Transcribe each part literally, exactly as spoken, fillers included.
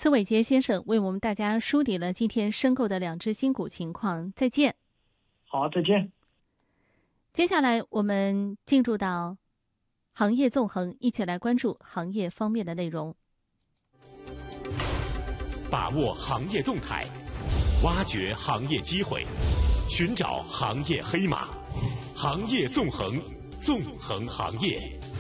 司伟杰先生为我们大家梳理了今天申购的两只新股情况。再见。 好，再见。 接下来我们进入到行业纵横，一起来关注行业方面的内容。 把握行业动态，挖掘行业机会，寻找行业黑马。行业纵横，纵横行业。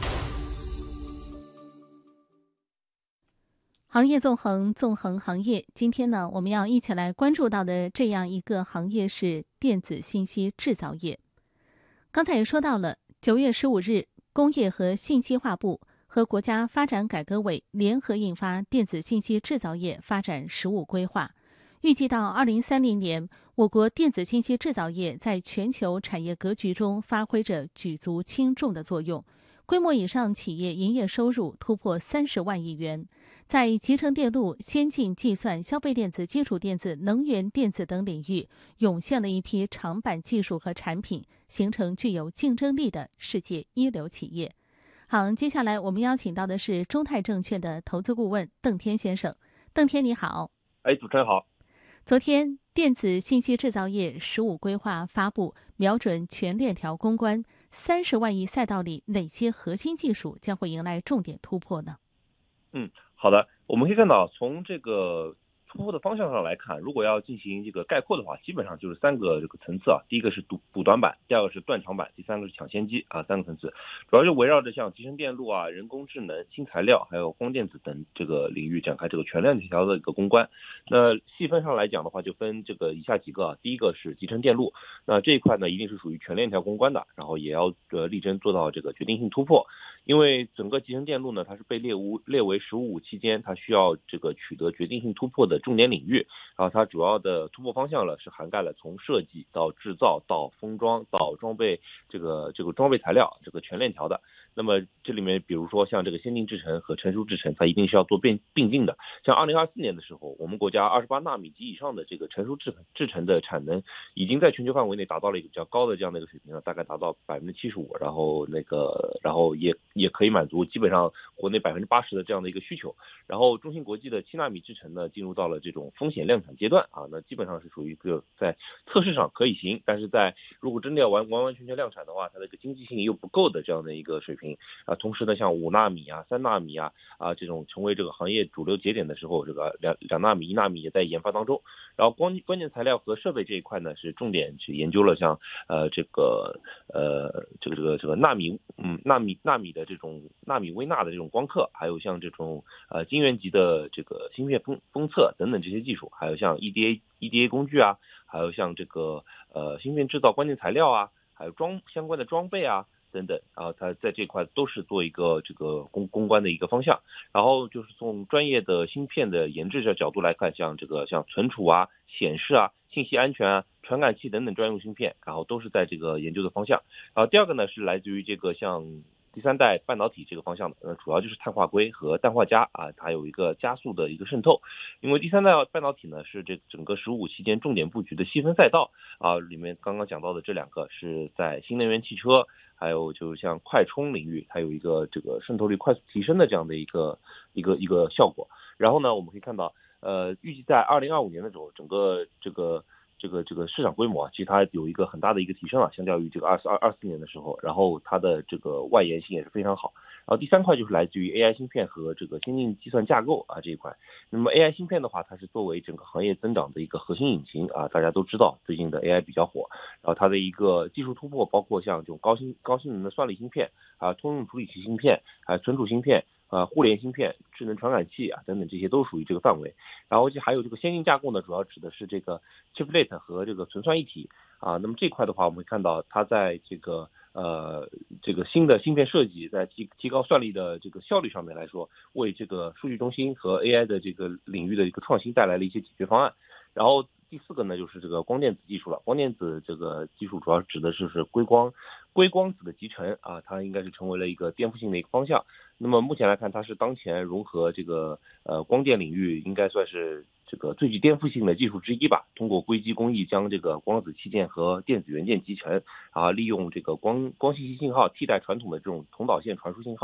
行业纵横，纵横行业。今天呢，我们要一起来关注到的这样一个行业是电子信息制造业。刚才也说到了，九月十五日，工业和信息化部和国家发展改革委联合印发《电子信息制造业发展“十五”规划》，预计到二零三零年，我国电子信息制造业在全球产业格局中发挥着举足轻重的作用。规模以上企业营业收入突破三十万亿元，在集成电路、先进计算、消费电子、基础电子、能源电子等领域涌现了一批长板技术和产品，形成具有竞争力的世界一流企业。好，接下来我们邀请到的是中泰证券的投资顾问邓天先生。邓天你好。 哎，主持人好。 昨天电子信息制造业“十五”规划发布，瞄准全链条攻关，三十万亿赛道里哪些核心技术将会迎来重点突破呢？ 嗯，好的，我们可以看到，从这个突破的方向上来看，如果要进行这个概括的话，基本上就是三个这个层次啊。第一个是补补短板，第二个是断长板，第三个是抢先机啊，三个层次，主要就围绕着像集成电路啊、人工智能、新材料，还有光电子等这个领域展开这个全链条的一个攻关。那细分上来讲的话，就分这个以下几个啊。第一个是集成电路，那这一块呢一定是属于全链条攻关的，然后也要呃力争做到这个决定性突破。因为整个集成电路呢，它是被列无列为“十五”期间它需要这个取得决定性突破的重点领域，然后它主要的突破方向呢是涵盖了从设计到制造到封装到装备这个这个装备材料这个全链条的。那么这里面比如说像这个先进制程和成熟制程，它一定是要做并并进的。像二零二四年的时候，我们国家二十八纳米及以上的这个成熟制程制程的产能已经在全球范围内达到了一个比较高的这样的一个水平了，大概达到百分之七十五，然后那个然后也也可以满足基本上国内百分之八十的这样的一个需求。然后中芯国际的七纳米制程呢，进入到了这种风险量产阶段啊，那基本上是属于一个在测试上可以行，但是在如果真的要完完完全全量产的话，它的一个经济性又不够的这样的一个水平啊。同时呢，像五纳米啊、三纳米啊啊这种成为这个行业主流节点的时候，这个两两纳米、一纳米也在研发当中。然后关关键材料和设备这一块呢，是重点去研究了像呃这个呃这个这个这个纳米嗯纳米纳米的这种纳米微纳的这种光刻，还有像这种呃晶圆级的这个芯片封封测等等这些技术，还有像 E D A E D A 工具啊，还有像这个呃芯片制造关键材料啊，还有装相关的装备啊等等啊，它在这块都是做一个这个攻攻关的一个方向。然后就是从专业的芯片的研制这角度来看，像这个像存储啊、显示啊、信息安全啊、传感器等等专用芯片，然后都是在这个研究的方向。然后第二个呢是来自于这个像第三代半导体这个方向的，呃，主要就是碳化硅和氮化镓啊，它有一个加速的一个渗透。因为第三代半导体呢是这整个十五期间重点布局的细分赛道啊，里面刚刚讲到的这两个是在新能源汽车，还有就像快充领域，它有一个这个渗透率快速提升的这样的一个一个一个效果。然后呢，我们可以看到，呃，预计在二零二五年的时候，整个这个。这个这个市场规模啊，其实它有一个很大的一个提升啊，相较于这个二四二二四年的时候，然后它的这个外延性也是非常好。然后第三块就是来自于 A I 芯片和这个先进计算架构啊这一块。那么 A I 芯片的话，它是作为整个行业增长的一个核心引擎啊，大家都知道最近的 A I 比较火，然后它的一个技术突破，包括像这种高性高性能的算力芯片啊、通用处理器芯片啊、存储芯片。呃，互联芯片、智能传感器啊等等，这些都属于这个范围。然后就还有这个先进架构呢，主要指的是这个 chiplet 和这个存算一体啊。那么这块的话，我们会看到它在这个呃这个新的芯片设计，在提提高算力的这个效率上面来说，为这个数据中心和 A I 的这个领域的一个创新带来了一些解决方案。然后第四个呢，就是这个光电子技术了。光电子这个技术主要指的是是硅光硅光子的集成啊，它应该是成为了一个颠覆性的一个方向。那么目前来看，它是当前融合这个呃光电领域应该算是这个最具颠覆性的技术之一吧。通过硅基工艺将这个光子器件和电子元件集成啊，利用这个光光信息信号替代传统的这种通导线传输信号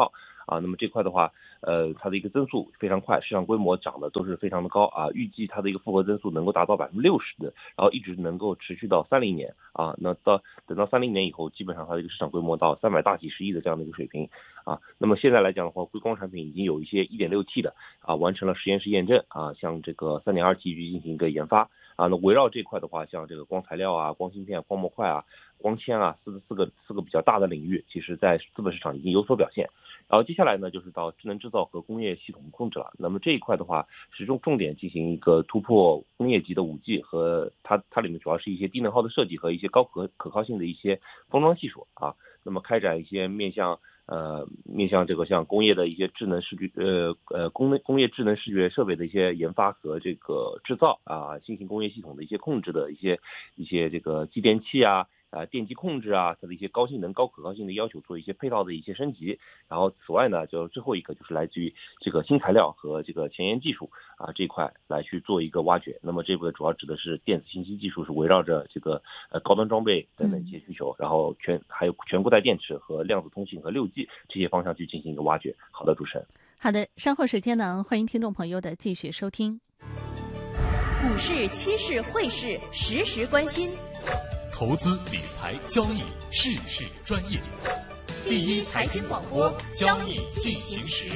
啊。那么这块的话，呃，它的一个增速非常快，市场规模涨得都是非常的高啊。预计它的一个复合增速能够达到百分之六十的，然后一直能够持续到三零年啊。那到等到三零年以后，基本上它的一个市场规模到三百大几十亿的这样的一个水平啊。那么现在来讲的话，硅光产品已经有一些 一点六 T 的啊，完成了实验室验证啊，像这个 三点二 T 去进行一个研发。啊，那围绕这块的话，像这个光材料啊、光芯片、光模块啊、光纤啊，四四个四个比较大的领域，其实在资本市场已经有所表现。然后接下来呢，就是到智能制造和工业系统控制了。那么这一块的话，是重重点进行一个突破工业级的五 G 和它它里面主要是一些低能耗的设计和一些高可可靠性的一些封装技术啊。那么开展一些面向。呃，面向这个像工业的一些智能视觉，呃呃工工业智能视觉设备的一些研发和这个制造啊，新型工业系统的一些控制的一些一些这个继电器啊。啊，电机控制啊，它的一些高性能、高可靠性的要求，做一些配套的一些升级。然后，此外呢，就最后一个就是来自于这个新材料和这个前沿技术啊这一块来去做一个挖掘。那么这个主要指的是电子信息技术，是围绕着这个呃高端装备等等一些需求，然后全还有全固态电池和量子通信和六 G 这些方向去进行一个挖掘。好的，主持人。 好的，稍后时间呢，欢迎听众朋友的继续收听。 股市、期市、汇市，时时关心。 投资理财交易事事专业，第一财经广播，交易进行时。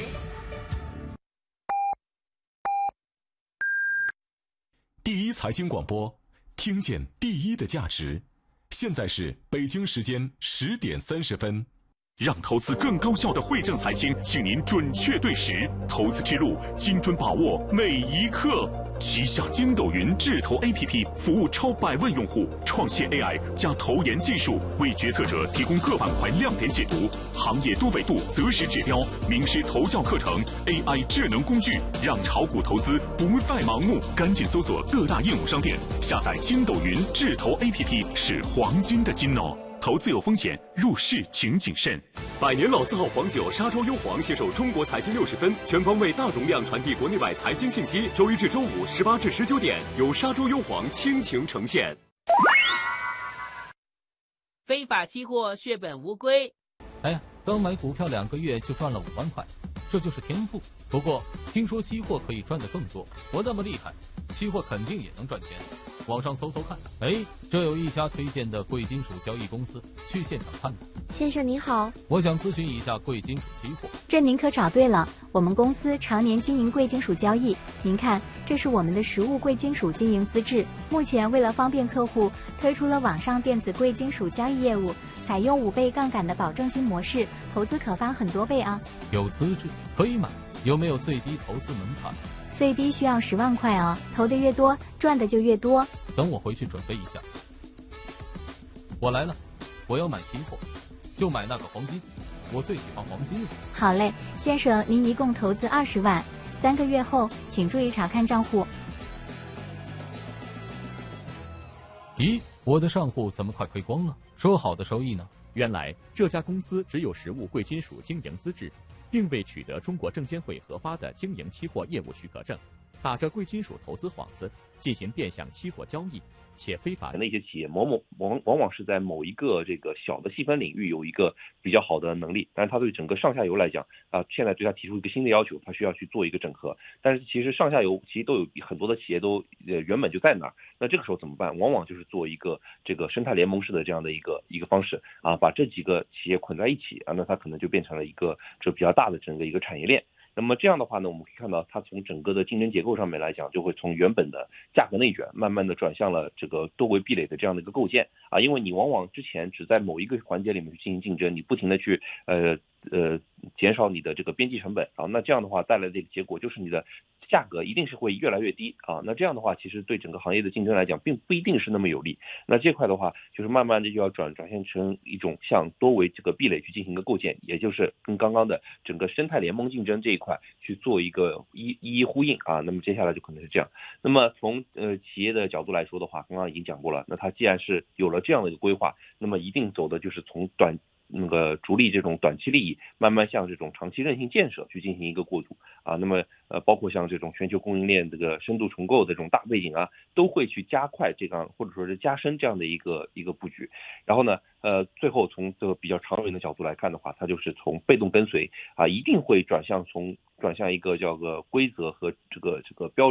第一财经广播，听见第一的价值。现在是北京时间十点三十分。让投资更高效的汇正财经，请您准确对时，投资之路精准把握每一刻。旗下筋斗云智投 A P P 服务超百万用户，创新 A I 加投研技术，为决策者提供各板块亮点解读、行业多维度择时指标、名师投教课程、A I 智能工具，让炒股投资不再盲目。赶紧搜索各大应用商店，下载筋斗云智投 A P P 是黄金的金哦。投资有风险，入市请谨慎。百年老字号黄酒沙洲优黄携手中国财经六十分，全方位大容量传递国内外财经信息。周一至周五十八至十九点，由沙洲优黄倾情呈现。 非法期货血本无归。 哎呀，刚买股票两个月就赚了五万块，这就是天赋。不过听说期货可以赚得更多，我那么厉害，期货肯定也能赚钱。网上搜搜看，哎，这有一家推荐的贵金属交易公司，去现场看看。 先生您好， 我想咨询一下贵金属期货。 这您可找对了，我们公司常年经营贵金属交易。您看，这是我们的实物贵金属经营资质。目前为了方便客户，推出了网上电子贵金属交易业务，采用五倍杠杆的保证金模式，投资可翻很多倍啊。 有资质可以买，有没有最低投资门槛？ 最低需要十万块啊，投的越多，赚的就越多。 等我回去准备一下。我来了，我要买期货，就买那个黄金，我最喜欢黄金了。 好嘞，先生，您一共投资二十万，三个月后请注意查看账户。 咦，我的账户怎么快亏光了？说好的收益呢？ 原来这家公司只有实物贵金属经营资质，并未取得中国证监会核发的经营期货业务许可证，打着贵金属投资幌子进行变相期货交易，且非法的一些企业，某某往往往是在某一个这个小的细分领域有一个比较好的能力，但是它对整个上下游来讲啊，现在对它提出一个新的要求，它需要去做一个整合。但是其实上下游其实都有很多的企业都呃原本就在那儿，那这个时候怎么办？往往就是做一个这个生态联盟式的这样的一个一个方式啊，把这几个企业捆在一起啊，那它可能就变成了一个这比较大的整个一个产业链。那么这样的话呢，我们可以看到它从整个的竞争结构上面来讲，就会从原本的价格内卷，慢慢的转向了这个多维壁垒的这样的一个构建啊，因为你往往之前只在某一个环节里面去进行竞争，你不停的去呃呃减少你的这个边际成本啊，那这样的话带来的一个结果就是你的价格一定是会越来越低啊，那这样的话其实对整个行业的竞争来讲并不一定是那么有利。那这块的话就是慢慢的就要转转现成一种向多维这个壁垒去进行一个构建，也就是跟刚刚的整个生态联盟竞争这一块去做一个一一一呼应啊。那么接下来就可能是这样。那么从呃企业的角度来说的话，刚刚已经讲过了，那它既然是有了这样的一个规划，那么一定走的就是从短那个逐利这种短期利益，慢慢向这种长期韧性建设去进行一个过渡啊。那么呃，包括像这种全球供应链这个深度重构的这种大背景啊，都会去加快这样或者说是加深这样的一个一个布局。然后呢，呃，最后从这个比较长远的角度来看的话，它就是从被动跟随啊，一定会转向从转向一个叫做规则和这个这个标准。